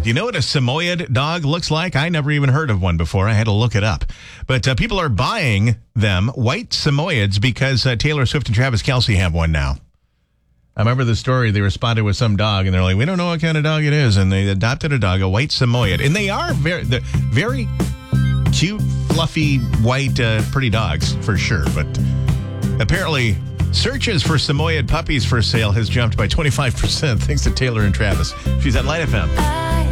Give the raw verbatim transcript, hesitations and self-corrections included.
Do you know what a Samoyed dog looks like? I never even heard of one before. I had to look it up. But uh, people are buying them, white Samoyeds, because uh, Taylor Swift and Travis Kelce have one now. I remember the story. They were spotted with some dog, and they're like, we don't know what kind of dog it is. And they adopted a dog, a white Samoyed. And they are very, they're very cute, fluffy, white, uh, pretty dogs, for sure. But apparently, searches for Samoyed puppies for sale has jumped by twenty-five percent thanks to Taylor and Travis. She's at Light F M.